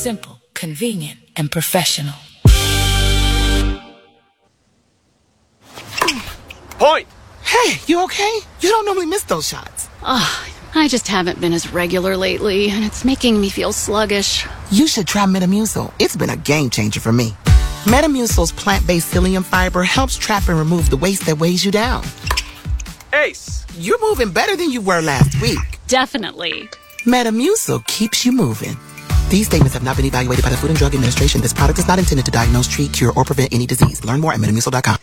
simple, convenient, and professional. Point! Hey, you okay? You don't normally miss those shots. I just haven't been as regular lately, and it's making me feel sluggish. You should try Metamucil. It's been a game changer for me. Metamucil's plant-based psyllium fiber helps trap and remove the waste that weighs you down. Ace! You're moving better than you were last week. Definitely. Metamucil keeps you moving. These statements have not been evaluated by the Food and Drug Administration. This product is not intended to diagnose, treat, cure, or prevent any disease. Learn more at Metamucil.com.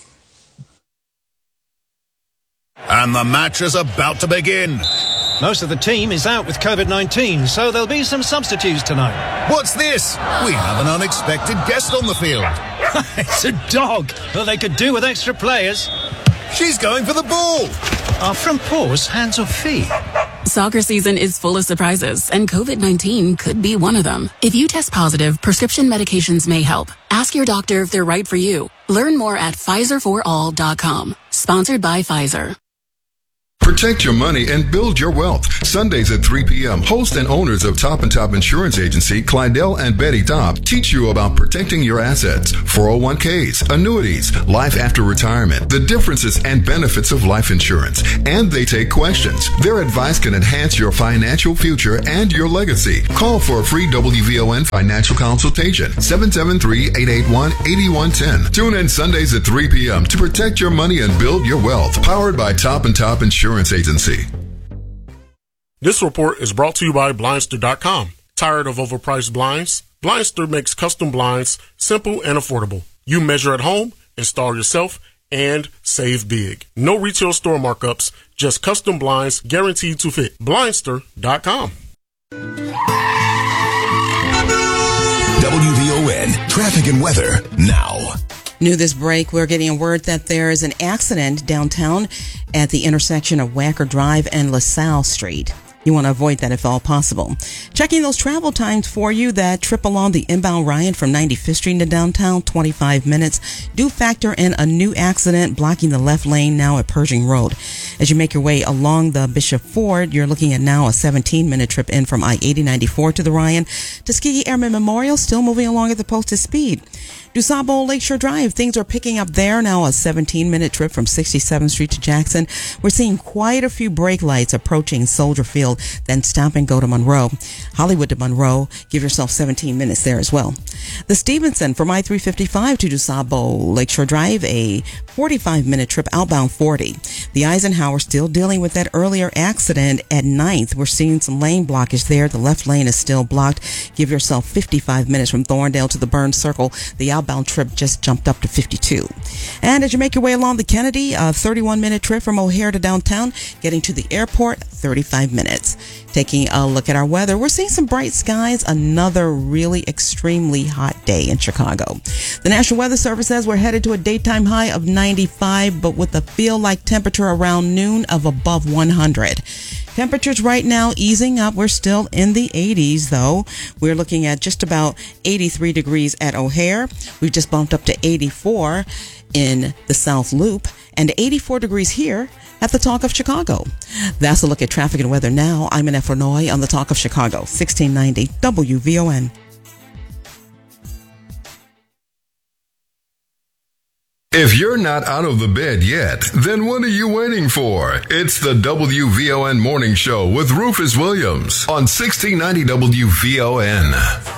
And the match is about to begin. Most of the team is out with COVID-19, so there'll be some substitutes tonight. What's this? We have an unexpected guest on the field. It's a dog. Well, they could do with extra players. She's going for the ball. Are front paws hands or feet? Soccer season is full of surprises, and COVID-19 could be one of them. If you test positive, prescription medications may help. Ask your doctor if they're right for you. Learn more at PfizerForAll.com. Sponsored by Pfizer. Protect your money and build your wealth. Sundays at 3 p.m., host and owners of Top and Top Insurance Agency, Clydell and Betty Top, teach you about protecting your assets, 401ks, annuities, life after retirement, the differences and benefits of life insurance. And they take questions. Their advice can enhance your financial future and your legacy. Call for a free WVON financial consultation, 773-881-8110. Tune in Sundays at 3 p.m. to protect your money and build your wealth. Powered by Top and Top Insurance Agency. This report is brought to you by Blindster.com. Tired of overpriced blinds? Blindster makes custom blinds simple and affordable. You measure at home, install yourself, and save big. No retail store markups, just custom blinds guaranteed to fit. Blindster.com. WVON traffic and weather now. New this break, we're getting a word that there is an accident downtown at the intersection of Wacker Drive and LaSalle Street. You want to avoid that if all possible. Checking those travel times for you, that trip along the inbound Ryan from 95th Street to downtown, 25 minutes. Do factor in a new accident blocking the left lane now at Pershing Road. As you make your way along the Bishop Ford, you're looking at now a 17-minute trip in from I-8094 to the Ryan. Tuskegee Airmen Memorial still moving along at the posted speed. DuSable Lakeshore Drive, things are picking up there now, a 17-minute trip from 67th Street to Jackson. We're seeing quite a few brake lights approaching Soldier Field, then stop and go to Monroe. Hollywood to Monroe, give yourself 17 minutes there as well. The Stevenson from I-355 to DuSable Lakeshore Drive, a 45-minute trip outbound 40. The Eisenhower still dealing with that earlier accident at 9th. We're seeing some lane blockage there. The left lane is still blocked. Give yourself 55 minutes from Thorndale to the Burns Circle. The outbound trip just jumped up to 52. And as you make your way along the Kennedy, a 31-minute trip from O'Hare to downtown, getting to the airport, 35 minutes. Taking a look at our weather, we're seeing some bright skies, another really extremely hot day in Chicago. The National Weather Service says we're headed to a daytime high of 95, but with a feel-like temperature around noon of above 100. Temperatures right now easing up. We're still in the 80s, though. We're looking at just about 83 degrees at O'Hare. We've just bumped up to 84 in the South Loop and 84 degrees here at the Talk of Chicago. That's a look at traffic and weather now. I'm Annette Flournoy on the Talk of Chicago, 1690 WVON. If you're not out of the bed yet, then what are you waiting for? It's the WVON Morning Show with Rufus Williams on 1690 WVON.